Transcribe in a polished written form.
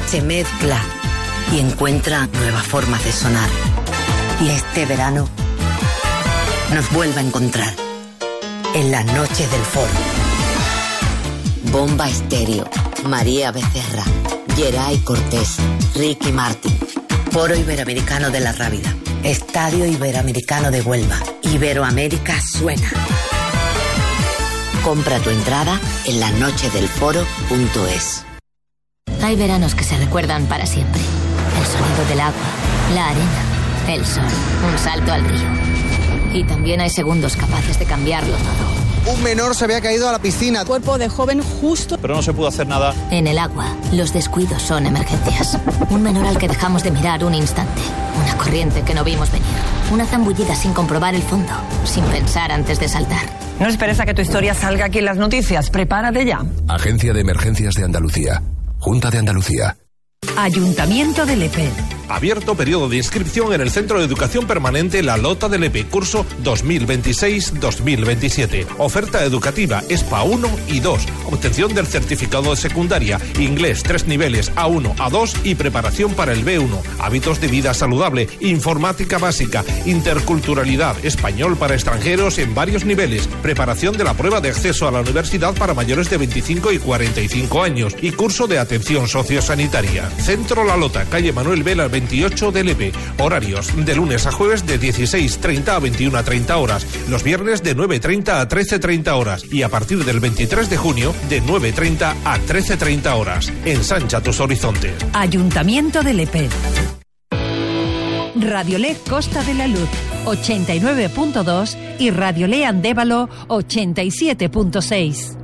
se mezcla y encuentra nuevas formas de sonar. Y este verano nos vuelve a encontrar en las noches del Foro. Bomba Estéreo, María Becerra, Geray Cortés, Ricky Martin, Foro Iberoamericano de la Rábida, Estadio Iberoamericano de Huelva, Iberoamérica suena. Compra tu entrada en lasnochesdelforo.es. Hay veranos que se recuerdan para siempre. El sonido del agua, la arena, el sol, un salto al río. Y también hay segundos capaces de cambiarlo todo. Un menor se había caído a la piscina. Cuerpo de joven justo. Pero no se pudo hacer nada. En el agua, los descuidos son emergencias. Un menor al que dejamos de mirar un instante. Una corriente que no vimos venir. Una zambullida sin comprobar el fondo. Sin pensar antes de saltar. No esperes a que tu historia salga aquí en las noticias. Prepárate ya. Agencia de Emergencias de Andalucía. Junta de Andalucía. Ayuntamiento de Lepe. Abierto periodo de inscripción en el Centro de Educación Permanente La Lota de Lepe, curso 2026-2027. Oferta educativa ESPA 1 y 2. Obtención del certificado de secundaria, inglés 3 niveles A1, A2 y preparación para el B1. Hábitos de vida saludable, informática básica, interculturalidad, español para extranjeros en varios niveles, preparación de la prueba de acceso a la universidad para mayores de 25 y 45 años y curso de atención sociosanitaria. Centro La Lota, calle Manuel Vela 28 de Lepe. Horarios de lunes a jueves de 16:30 a 21:30 horas. Los viernes de 9:30 a 13:30 horas. Y a partir del 23 de junio de 9:30 a 13:30 horas. Ensancha tus horizontes. Ayuntamiento de Lepe. Radiolé Costa de la Luz 89.2 y Radiolé Andévalo 87.6.